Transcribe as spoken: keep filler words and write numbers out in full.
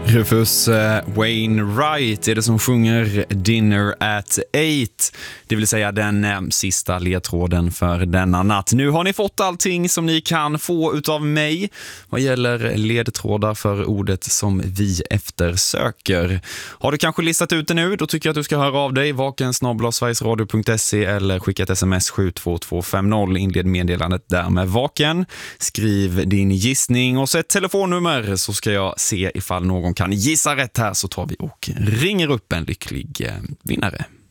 Rufus Wainwright är det som sjunger Dinner at eight, det vill säga den eh, sista ledtråden för denna natt. Nu har ni fått allting som ni kan få utav mig vad gäller ledtrådar för ordet som vi eftersöker. Har du kanske listat ut det nu, då tycker jag att du ska höra av dig vaken snabel-a sverigesradio punkt se eller skicka ett sms sju två två fem noll, inled meddelandet där med vaken. Skriv din gissning och sätt telefonnummer så ska jag se ifall någon kan gissa rätt här, så tar vi och ringer upp en lycklig vinnare.